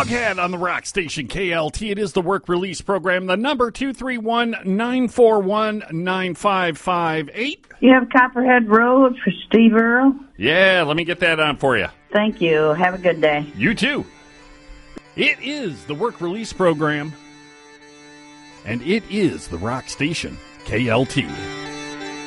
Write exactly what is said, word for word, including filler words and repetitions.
Foghat on the Rock Station K L T. It is the work release program. The number two three one, nine four one, nine five five eight. You have Copperhead Road for Steve Earle? Yeah, let me get that on for you. Thank you. Have a good day. You too. It is the work release program, and it is the Rock Station K L T.